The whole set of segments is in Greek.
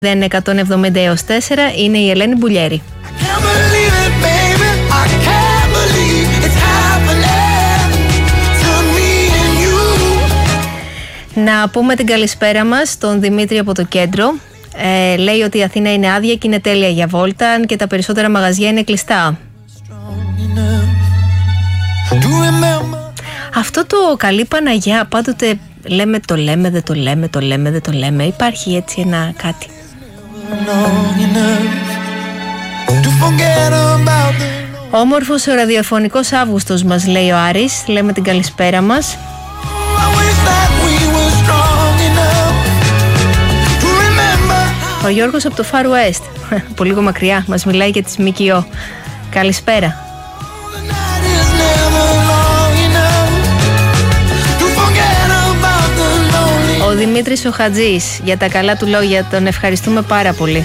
Δεν 170 έως 4 είναι η Ελένη Μπουλιέρη. Να πούμε την καλησπέρα μας στον Δημήτρη από το κέντρο. Λέει ότι η Αθήνα είναι άδεια και είναι τέλεια για βόλτα και τα περισσότερα μαγαζιά είναι κλειστά. Αυτό το καλή Παναγιά πάντοτε λέμε, δεν το λέμε. Υπάρχει έτσι ένα κάτι. Όμορφος ο ραδιοφωνικός Αύγουστος μας, λέει ο Άρης. Λέμε την καλησπέρα μας. Ο Γιώργος από το Far West, από λίγο μακριά, μας μιλάει για τις ΜΚΟ. Καλησπέρα. Ο Δημήτρης ο Χατζής, για τα καλά του λόγια, τον ευχαριστούμε πάρα πολύ.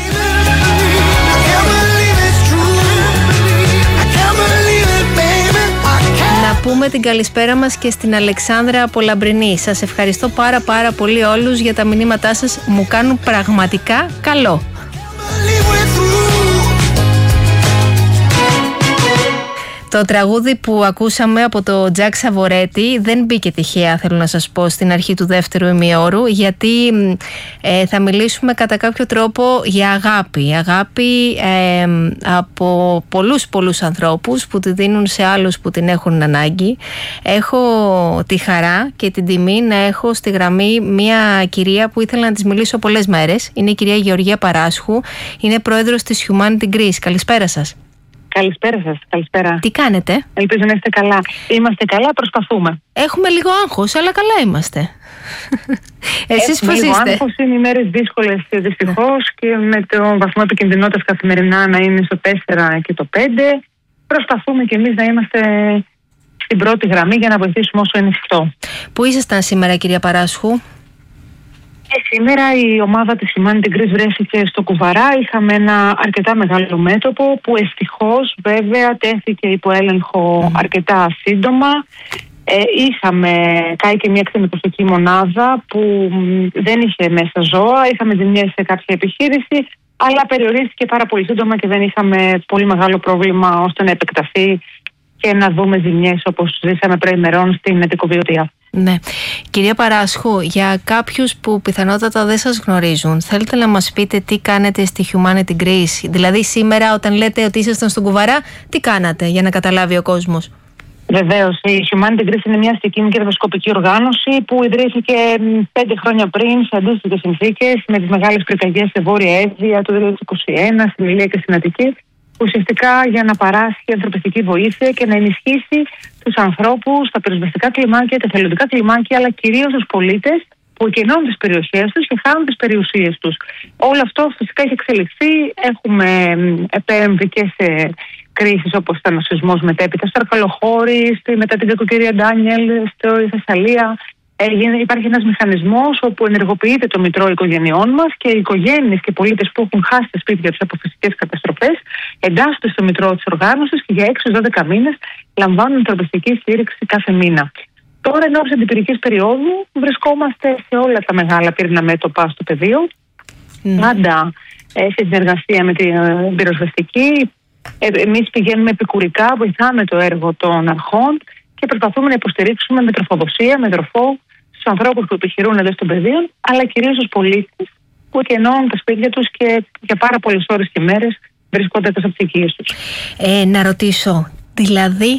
Να πούμε την καλησπέρα μας και στην Αλεξάνδρα από Λαμπρινή. Σας ευχαριστώ πάρα πολύ όλους για τα μηνύματά σας, μου κάνουν πραγματικά καλό. Το τραγούδι που ακούσαμε από το Τζακ Σαβορέτη δεν μπήκε τυχαία, θέλω να σας πω, στην αρχή του δεύτερου ημιώρου, γιατί θα μιλήσουμε κατά κάποιο τρόπο για αγάπη. Αγάπη από πολλούς ανθρώπους που τη δίνουν σε άλλους που την έχουν ανάγκη. Έχω τη χαρά και την τιμή να έχω στη γραμμή μια κυρία που ήθελα να της μιλήσω πολλές μέρες. Είναι η κυρία Γεωργία Παράσχου, είναι πρόεδρος της Humanity Greece. Καλησπέρα σας. Καλησπέρα σας, καλησπέρα. Τι κάνετε? Ελπίζω να είστε καλά. Είμαστε καλά, προσπαθούμε. Έχουμε λίγο άγχος, αλλά καλά είμαστε. Εσείς πώς λίγο είστε? Άγχος, είναι οι μέρες δύσκολες δυστυχώς και με τον βαθμό επικινδυνότητας καθημερινά να είναι στο 4 και το 5. Προσπαθούμε και εμείς να είμαστε στην πρώτη γραμμή για να βοηθήσουμε όσο είναι εφικτό. Πού ήσασταν σήμερα, κυρία Παράσχου? Σήμερα η ομάδα της Humanity Greece βρέθηκε στο Κουβαρά. Είχαμε ένα αρκετά μεγάλο μέτωπο που ευτυχώς βέβαια τέθηκε υπό έλεγχο αρκετά σύντομα. Είχαμε κάνει και μια κτηνοτροφική μονάδα που δεν είχε μέσα ζώα. Είχαμε ζημιές σε κάποια επιχείρηση, αλλά περιορίστηκε πάρα πολύ σύντομα και δεν είχαμε πολύ μεγάλο πρόβλημα ώστε να επεκταθεί και να δούμε ζημιές όπως ζήσαμε προημερών στην Ετικοβιωτία. Ναι. Κυρία Παράσχου, για κάποιους που πιθανότατα δεν σας γνωρίζουν, θέλετε να μας πείτε τι κάνετε στη Humanity Greece? Δηλαδή σήμερα όταν λέτε ότι ήσασταν στον Κουβαρά, τι κάνατε για να καταλάβει ο κόσμος? Βεβαίως, η Humanity Greece είναι μια αστική μη κερδοσκοπική οργάνωση που ιδρύθηκε 5 χρόνια πριν σε αντίστοιχες συνθήκες με τις μεγάλες πυρκαγιές σε Βόρεια Εύβοια το 2021, στην Ηλία και στην Αττική, ουσιαστικά για να παράσχει ανθρωπιστική βοήθεια και να ενισχύσει τους ανθρώπους, τα πυροσβεστικά κλιμάκια, τα εθελοντικά κλιμάκια, αλλά κυρίως τους πολίτες που εκενώνουν τις περιουσίες τους και χάνουν τις περιουσίες τους. Όλο αυτό φυσικά έχει εξελιχθεί. Έχουμε επέμβει και σε κρίσεις όπως ήταν ο σεισμός μετέπειτα στο Αρκαλοχώρι, μετά την κακοκαιρία Ντάνιελ, στη Θεσσαλία. Υπάρχει ένας μηχανισμός όπου ενεργοποιείται το Μητρό Οικογενειών μας και οι οικογένειες και πολίτες που έχουν χάσει τα σπίτια τους από φυσικές καταστροφές εντάσσονται στο Μητρό της οργάνωσης και για 6-12 μήνες λαμβάνουν ανθρωπιστική στήριξη κάθε μήνα. Τώρα, ενώ σε αντιπυρικής περίοδου, βρισκόμαστε σε όλα τα μεγάλα πύριννα μέτωπα στο πεδίο. Πάντα σε συνεργασία με την πυροσβεστική. Εμείς πηγαίνουμε επικουρικά, βοηθάμε το έργο των αρχών και προσπαθούμε να υποστηρίξουμε με τροφοδοσία, με τροφό στους ανθρώπους που επιχειρούν εδώ στο πεδίο, αλλά κυρίως στους πολίτες που εκενώνουν τα σπίτια τους και για πάρα πολλές ώρες και μέρες βρίσκονται εκτός από τις οικίες τους. Να ρωτήσω, δηλαδή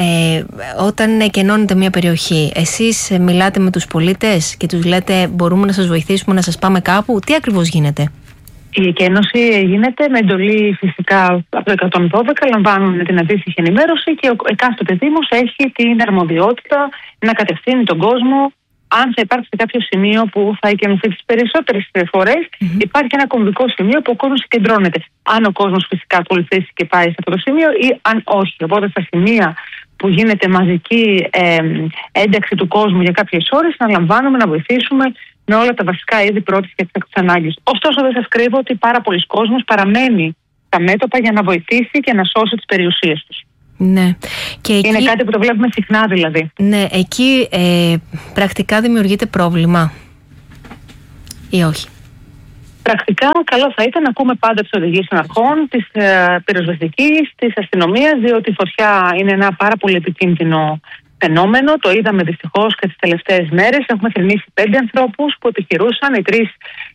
όταν εκενώνετε μια περιοχή, εσείς μιλάτε με τους πολίτες και τους λέτε μπορούμε να σας βοηθήσουμε, να σας πάμε κάπου? Τι ακριβώς γίνεται? Η εκένωση γίνεται με εντολή φυσικά από το 112, λαμβάνουν την αντίστοιχη ενημέρωση και ο εκάστοτε δήμος έχει την αρμοδιότητα να κατευθύνει τον κόσμο. Αν θα υπάρξει κάποιο σημείο που θα εκενωθεί τις περισσότερες φορές, υπάρχει ένα κομβικό σημείο που ο κόσμος συγκεντρώνεται. Αν ο κόσμος φυσικά ακολουθήσει και πάει σε αυτό το σημείο ή αν όχι. Οπότε στα σημεία που γίνεται μαζική ένταξη του κόσμου για κάποιες ώρες, να λαμβάνουμε, να βοηθήσουμε με όλα τα βασικά είδη πρώτης και έκτακτης ανάγκης. Ωστόσο, δεν σας κρύβω ότι πάρα πολλοί κόσμος παραμένει στα μέτωπα για να βοηθήσει και να σώσει τις περιουσίες τους. Ναι. Και εκεί... Είναι κάτι που το βλέπουμε συχνά δηλαδή. Ναι, εκεί πρακτικά δημιουργείται πρόβλημα ή όχι? Πρακτικά, καλό θα ήταν να ακούμε πάντα τις οδηγίες των αρχών, της πυροσβεστικής, της αστυνομίας, διότι η φωτιά είναι ένα πάρα πολύ επικίνδυνο φαινόμενο. Το είδαμε δυστυχώς και τις τελευταίες μέρες. Έχουμε θρηνήσει 5 ανθρώπους που επιχειρούσαν, οι 3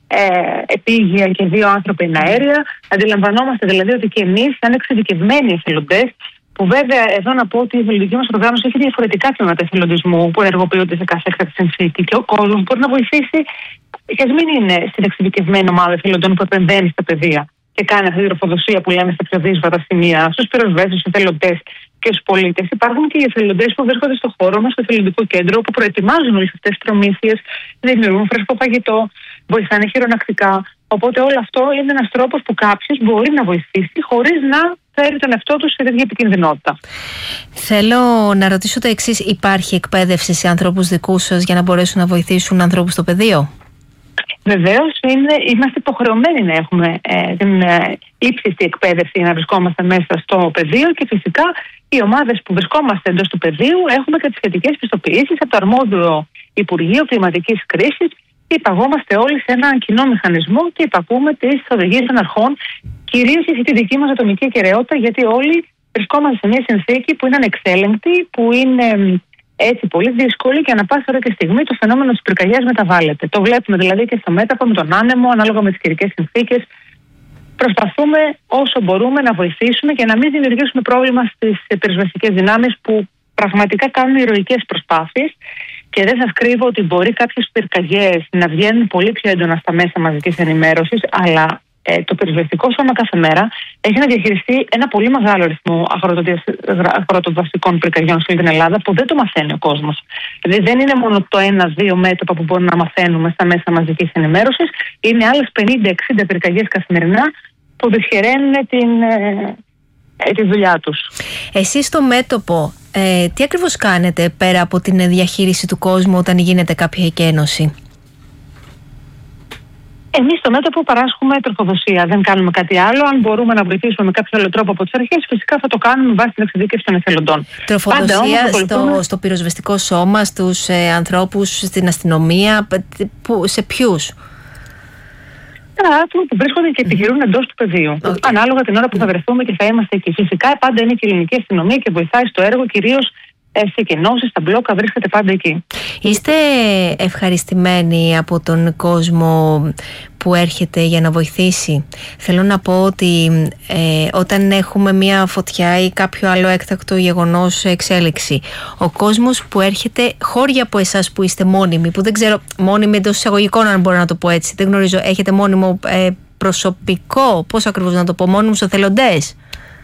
επίγεια και 2 άνθρωποι είναι αέρια. Αντιλαμβανόμαστε δηλαδή ότι και εμείς, σαν εξειδικευμένοι εθελοντές, που βέβαια εδώ να πω ότι η εθελοντική μας οργάνωση έχει διαφορετικά τμήματα εθελοντισμού που ενεργοποιούνται σε κάθε έκτακτη συνθήκη και ο κόσμος μπορεί να βοηθήσει, και ας μην είναι στην εξειδικευμένη ομάδα εθελοντών που επεμβαίνει στα παιδεία και κάνει αυτή τη τροφοδοσία που λέμε στα πιο δύσβατα σημεία, στους πυροσβέστες, στους εθελοντές και στους πολίτες. Υπάρχουν και οι εθελοντές που βρίσκονται στο χώρο μας, στο εθελοντικό κέντρο, που προετοιμάζουν όλες αυτές τις προμήθειες, δημιουργούν φρέσκο φαγητό, βοηθάνε χειρονακτικά. Οπότε όλο αυτό είναι ένας τρόπος που κάποιος μπορεί να βοηθήσει χωρίς να φέρει τον εαυτό του σε τέτοια επικινδυνότητα. Θέλω να ρωτήσω το εξής: υπάρχει εκπαίδευση σε ανθρώπους δικούς σας για να μπορέσουν να βοηθήσουν ανθρώπους στο πεδίο? Βεβαίως, είμαστε υποχρεωμένοι να έχουμε την ύψιστη εκπαίδευση για να βρισκόμαστε μέσα στο πεδίο και φυσικά οι ομάδες που βρισκόμαστε εντός του πεδίου έχουμε και τις σχετικές πιστοποιήσεις από το αρμόδιο Υπουργείο Κλιματικής Κρίσης και υπαγόμαστε όλοι σε έναν κοινό μηχανισμό και υπακούμε τις οδηγίες των αρχών, κυρίως για τη δική μας ατομική ακεραιότητα, γιατί όλοι βρισκόμαστε σε μια συνθήκη που είναι ανεξέλεγκτη, που είναι έτσι πολύ δύσκολη και ανά πάσα ώρα και στιγμή το φαινόμενο της πυρκαγιάς μεταβάλλεται. Το βλέπουμε δηλαδή και στο μέτωπο με τον άνεμο, ανάλογα με τις καιρικές συνθήκες. Προσπαθούμε όσο μπορούμε να βοηθήσουμε και να μην δημιουργήσουμε πρόβλημα στις πυροσβεστικές δυνάμεις που πραγματικά κάνουν ηρωικές προσπάθειες. Και δεν σας κρύβω ότι μπορεί κάποιες πυρκαγιές να βγαίνουν πολύ πιο έντονα στα μέσα μαζικής ενημέρωσης, αλλά το πυροσβεστικό σώμα κάθε μέρα έχει να διαχειριστεί ένα πολύ μεγάλο αριθμό αγροτοβαστικών πυρκαγιών σε όλη την Ελλάδα που δεν το μαθαίνει ο κόσμος. Δηλαδή δεν είναι μόνο το 1-2 μέτωπα που μπορούμε να μαθαίνουμε στα μέσα μαζικής ενημέρωσης, είναι άλλες 50-60 πυρκαγιές καθημερινά που δυσχεραίνουν τη δουλειά τους. Εσείς στο μέτωπο, τι ακριβώς κάνετε πέρα από την διαχείριση του κόσμου όταν γίνεται κάποια εκένωση? Εμείς στο μέτωπο παράσχουμε τροφοδοσία. Δεν κάνουμε κάτι άλλο. Αν μπορούμε να βοηθήσουμε με κάποιο άλλο τρόπο από τις αρχές, φυσικά θα το κάνουμε βάσει την εξειδίκευση των εθελοντών. Τροφοδοσία στο πυροσβεστικό σώμα, στους ανθρώπους, στην αστυνομία, σε ποιους? Άτομα που βρίσκονται και επιχειρούν εντός του πεδίου. Ανάλογα την ώρα που θα βρεθούμε και θα είμαστε εκεί. Φυσικά πάντα είναι και η ελληνική αστυνομία και βοηθάει στο έργο, κυρίως σε εκενώσεις, στα μπλόκα, βρίσκεται πάντα εκεί. Είστε ευχαριστημένοι από τον κόσμο που έρχεται για να βοηθήσει? Θέλω να πω ότι όταν έχουμε μια φωτιά ή κάποιο άλλο έκτακτο γεγονός εξέλιξη, ο κόσμος που έρχεται, χώρια από εσάς που είστε μόνιμοι, που δεν ξέρω, μόνιμοι εντός εισαγωγικών αν μπορώ να το πω έτσι, δεν γνωρίζω, έχετε μόνιμο προσωπικό, πώς ακριβώς να το πω, μόνιμους εθελοντές?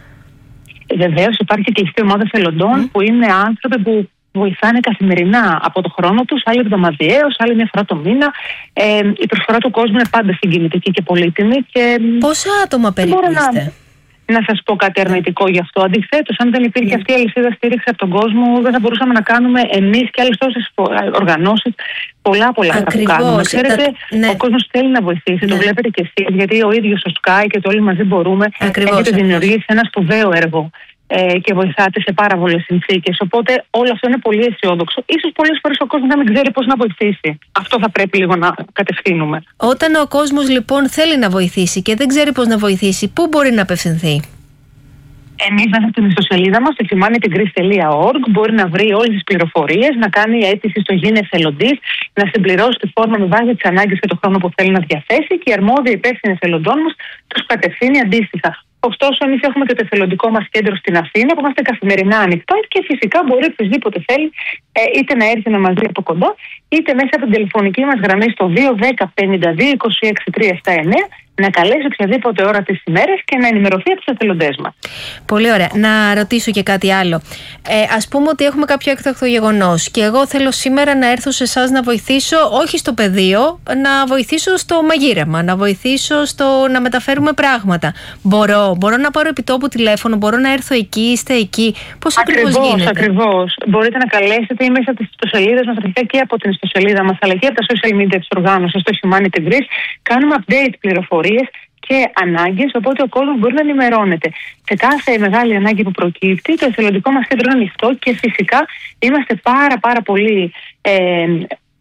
Βεβαίως υπάρχει κλειστή ομάδα εθελοντών που είναι άνθρωποι που βοηθάνε καθημερινά από το χρόνο τους, άλλοι εβδομαδιαίως, άλλοι μια φορά το μήνα. Η προσφορά του κόσμου είναι πάντα συγκινητική και πολύτιμη. Πόσα άτομα περίπου είστε? Να σας πω κάτι αρνητικό γι' αυτό. Αντιθέτως, αν δεν υπήρχε αυτή η αλυσίδα στήριξη από τον κόσμο, δεν θα μπορούσαμε να κάνουμε εμείς και άλλες τόσες οργανώσεις πολλά αυτά που κάνουμε. Ξέρετε, ο κόσμος θέλει να βοηθήσει, το βλέπετε κι εσείς, γιατί ο ίδιος ο Sky και το όλοι μαζί μπορούμε έχετε δημιουργήσει ένα σπουδαίο έργο και βοηθάτε σε πάρα πολλές συνθήκες. Οπότε όλο αυτό είναι πολύ αισιόδοξο. Ίσως πολλές φορές ο κόσμος να μην ξέρει πώς να βοηθήσει. Αυτό θα πρέπει λίγο να κατευθύνουμε. Όταν ο κόσμος λοιπόν θέλει να βοηθήσει και δεν ξέρει πώς να βοηθήσει, πού μπορεί να απευθυνθεί? Εμείς μέσα από την ιστοσελίδα μας, το humanitygreece.org, μπορεί να βρει όλες τις πληροφορίες, να κάνει αίτηση στο Γίνε Εθελοντής, να συμπληρώσει τη φόρμα με βάση τις ανάγκες και το χρόνο που θέλει να διαθέσει και οι αρμόδιοι υπεύθυνοι εθελοντών μας τους κατευθύνει αντίστοιχα. Ωστόσο, εμείς έχουμε και το εθελοντικό μας κέντρο στην Αθήνα που είμαστε καθημερινά ανοιχτά και φυσικά μπορεί οποιοδήποτε θέλει είτε να έρθει να μας δει από κοντά, είτε μέσα από την τηλεφωνική μας γραμμή στο 210 52 26 379 να καλέσει οποιαδήποτε ώρα της ημέρας και να ενημερωθεί από τους εθελοντές μας. Πολύ ωραία. Να ρωτήσω και κάτι άλλο. Ας πούμε ότι έχουμε κάποιο έκτακτο γεγονός και εγώ θέλω σήμερα να έρθω σε εσάς να βοηθήσω, όχι στο πεδίο, να βοηθήσω στο μαγείρεμα, να βοηθήσω στο να μεταφέρουμε πράγματα. Μπορώ να πάρω επιτόπου τηλέφωνο, μπορώ να έρθω εκεί, είστε εκεί? Πώς ακριβώς γίνεται? Ακριβώς. Μπορείτε να καλέσετε ή μέσα από τις ιστοσελίδες μας, αρχικά και από την ιστοσελίδα μας, αλλά και από τα social media της οργάνωσης, το Humanity Greece. Κάνουμε update πληροφορίες και ανάγκες, οπότε ο κόσμος μπορεί να ενημερώνεται. Σε κάθε μεγάλη ανάγκη που προκύπτει, το εθελοντικό μας κέντρο είναι ανοιχτό και φυσικά είμαστε πάρα πολύ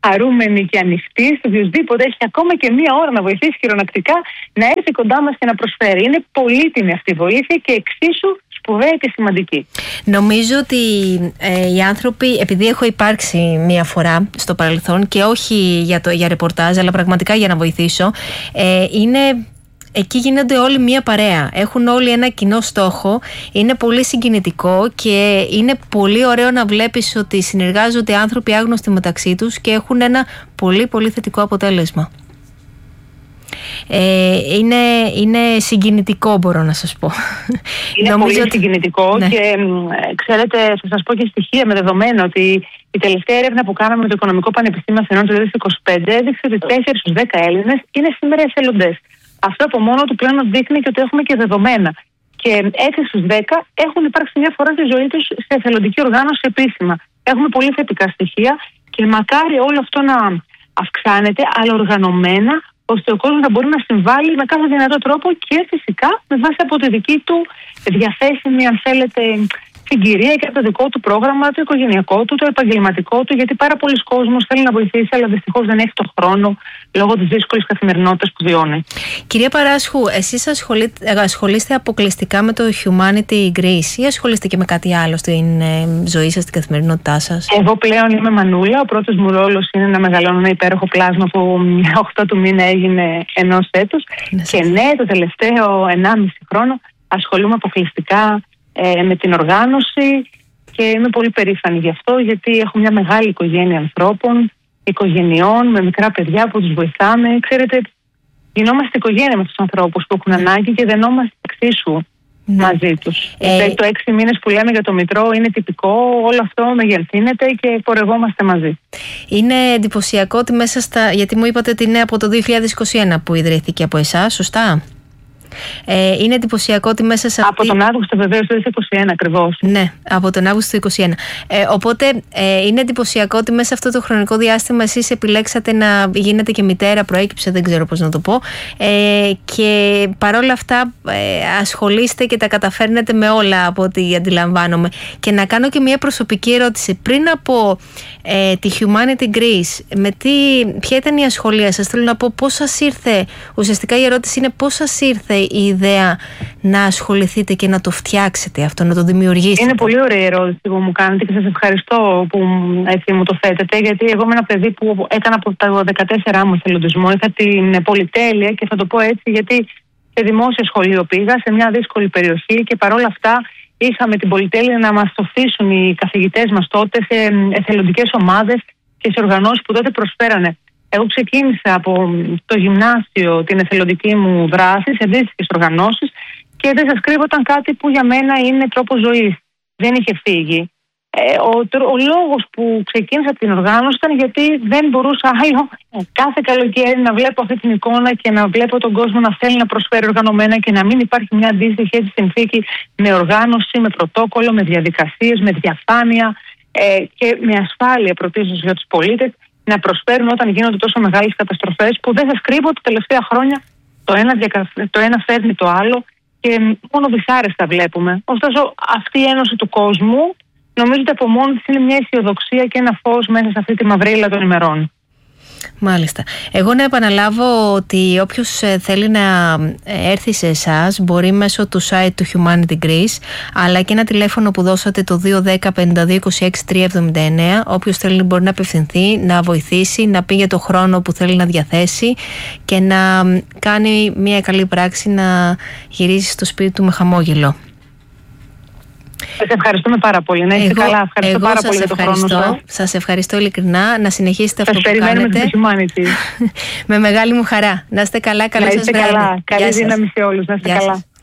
χαρούμενη και ανοιχτή στο οποιοδήποτε έχει ακόμα και μία ώρα να βοηθήσει χειρονακτικά να έρθει κοντά μας και να προσφέρει. Είναι πολύτιμη αυτή η βοήθεια και εξίσου σπουδαία και σημαντική. Νομίζω ότι οι άνθρωποι, επειδή έχω υπάρξει μία φορά στο παρελθόν και όχι για ρεπορτάζ, αλλά πραγματικά για να βοηθήσω, εκεί γίνονται όλοι μία παρέα. Έχουν όλοι ένα κοινό στόχο. Είναι πολύ συγκινητικό και είναι πολύ ωραίο να βλέπεις ότι συνεργάζονται άνθρωποι άγνωστοι μεταξύ τους και έχουν ένα πολύ πολύ θετικό αποτέλεσμα. Είναι συγκινητικό, μπορώ να σας πω. Είναι πολύ συγκινητικό, ναι. Και ξέρετε, θα σας πω και στοιχεία με δεδομένο ότι η τελευταία έρευνα που κάναμε με το Οικονομικό Πανεπιστήμιο Αθηνών το 2025 έδειξε ότι 4 στους 10 Έλληνες είναι σήμερα εθελοντές. Αυτό από μόνο του πλέον δείχνει και ότι έχουμε και δεδομένα. Και 6 στους 10 έχουν υπάρξει μια φορά στη ζωή τους σε εθελοντική οργάνωση επίσημα. Έχουμε πολύ θετικά στοιχεία και μακάρι όλο αυτό να αυξάνεται, αλλά οργανωμένα, ώστε ο κόσμος να μπορεί να συμβάλλει με κάθε δυνατό τρόπο και φυσικά με βάση από τη δική του διαθέσιμη, αν θέλετε, συγκυρία και από το δικό του πρόγραμμα, το οικογενειακό του, το επαγγελματικό του, γιατί πάρα πολλοί κόσμος θέλει να βοηθήσει, αλλά δυστυχώς δεν έχει τον χρόνο λόγω της δύσκολης καθημερινότητας που βιώνει. Κυρία Παράσχου, εσείς ασχολείστε αποκλειστικά με το Humanity Greece ή ασχολείστε και με κάτι άλλο στην ζωή σας, στην καθημερινότητά σας? Εγώ πλέον είμαι μανούλα. Ο πρώτος μου ρόλος είναι να μεγαλώνω ένα υπέροχο πλάσμα που 8 του μήνα έγινε 1 έτους. Και ναι, το τελευταίο 1,5 χρόνο ασχολούμαι αποκλειστικά με την οργάνωση και είμαι πολύ περήφανη γι' αυτό, γιατί έχω μια μεγάλη οικογένεια ανθρώπων, οικογενειών με μικρά παιδιά που τους βοηθάμε. Ξέρετε, γινόμαστε οικογένεια με τους ανθρώπους που έχουν ανάγκη και δενόμαστε εξίσου μαζί τους. Το 6 μήνες που λέμε για το Μητρό είναι τυπικό, όλο αυτό μεγενθύνεται και πορευόμαστε μαζί. Είναι εντυπωσιακό ότι μέσα γιατί μου είπατε ότι είναι από το 2021 που ιδρύθηκε από εσάς, σωστά? Είναι εντυπωσιακό ότι μέσα σε Από τον Αύγουστο βεβαίως του 2021 ακριβώς. Ναι, από τον Αύγουστο του 2021. Οπότε είναι εντυπωσιακό ότι μέσα σε αυτό το χρονικό διάστημα εσείς επιλέξατε να γίνετε και μητέρα, προέκυψε, δεν ξέρω πώς να το πω, και παρόλα αυτά ασχολείστε και τα καταφέρνετε με όλα από ό,τι αντιλαμβάνομαι. Και να κάνω και μια προσωπική ερώτηση. Πριν από τη Humanity Greece, ποια ήταν η ασχολία σας? Θέλω να πω πώς σας ήρθε, ουσιαστικά η ερώτηση είναι πώς σας ήρθε η ιδέα να ασχοληθείτε και να το φτιάξετε αυτό, να το δημιουργήσετε? Είναι πολύ ωραία η ερώτηση που μου κάνετε και σας ευχαριστώ που έτσι μου το θέτετε, γιατί εγώ είμαι ένα παιδί που έκανα από τα 14 μου εθελοντισμό. Είχα την πολυτέλεια, και θα το πω έτσι γιατί σε δημόσιο σχολείο πήγα, σε μια δύσκολη περιοχή, και παρόλα αυτά είχαμε την πολυτέλεια να μας το αφήσουν οι καθηγητές μας τότε σε εθελοντικές ομάδες και σε οργανώσεις που τότε προσφέρανε. Εγώ ξεκίνησα από το γυμνάσιο την εθελοντική μου δράση σε αντίστοιχες οργανώσεις και δεν σας κρύβω, ήταν κάτι που για μένα είναι τρόπος ζωής. Δεν είχε φύγει. Ο λόγος που ξεκίνησα την οργάνωση ήταν γιατί δεν μπορούσα άλλο κάθε καλοκαίρι να βλέπω αυτή την εικόνα και να βλέπω τον κόσμο να θέλει να προσφέρει οργανωμένα και να μην υπάρχει μια αντίστοιχη έτσι συνθήκη με οργάνωση, με πρωτόκολλο, με διαδικασίες, με διαφάνεια και με ασφάλεια πρωτίστως για τους πολίτες να προσφέρουν όταν γίνονται τόσο μεγάλες καταστροφές, που δεν σας κρύβω τα τελευταία χρόνια το ένα φέρνει το άλλο και μόνο δυσάρεστα βλέπουμε. Ωστόσο, αυτή η ένωση του κόσμου νομίζω ότι από μόνη της είναι μια αισιοδοξία και ένα φως μέσα σε αυτή τη μαυρίλα των ημερών. Μάλιστα. Εγώ να επαναλάβω ότι όποιος θέλει να έρθει σε εσάς μπορεί μέσω του site του Humanity Greece, αλλά και ένα τηλέφωνο που δώσατε, το 210 52 26 379. Όποιος θέλει μπορεί να απευθυνθεί, να βοηθήσει, να πει για το χρόνο που θέλει να διαθέσει και να κάνει μια καλή πράξη, να γυρίσει στο σπίτι του με χαμόγελο. Σας ευχαριστούμε πάρα πολύ. Να είστε καλά. Ευχαριστώ πάρα πολύ για τον χρόνο σας. Σας ευχαριστώ ειλικρινά. Να συνεχίσετε αυτό που κάνετε. Σας περιμένουμε στη Humanity. Με μεγάλη μου χαρά. Να είστε καλά. Καλό σας βράδυ. Καλή δύναμη σε όλους. Να είστε καλά.